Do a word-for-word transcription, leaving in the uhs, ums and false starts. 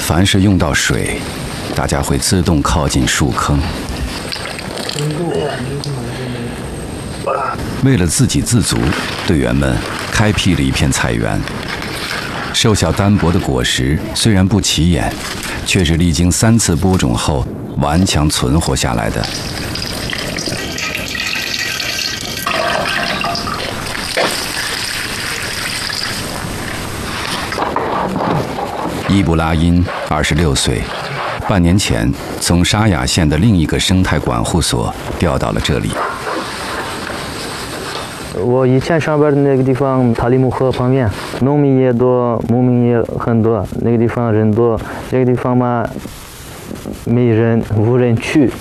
凡是用到水，大家会自动靠近树坑。为了自给自足，队员们开辟了一片菜园。瘦小单薄的果实虽然不起眼，却是历经三次播种后顽强存活下来的。伊布拉因二十六岁，半年前从沙雅县的另一个生态管护所调到了这里。 我以前上班的那个地方，塔里木河旁边，农民也多，牧民也很多，那个地方人多。这个地方嘛，没人，无人去，